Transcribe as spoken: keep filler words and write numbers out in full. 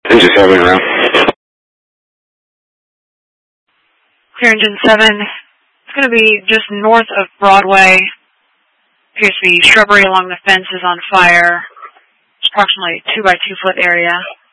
Engine seven around. Clear engine seven. It's going to be just north of Broadway. Appears to be shrubbery along the fence is on fire. It's approximately two by two foot area.